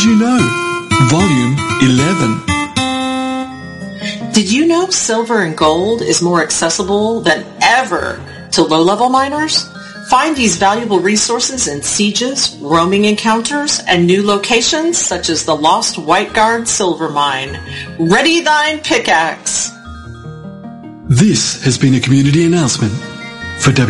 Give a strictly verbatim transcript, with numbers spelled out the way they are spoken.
you know? Volume eleven. Did you know silver and gold is more accessible than ever to low-level miners? Find these valuable resources in sieges, roaming encounters, and new locations such as the Lost White Guard Silver Mine. Ready thine pickaxe! This has been a community announcement for W.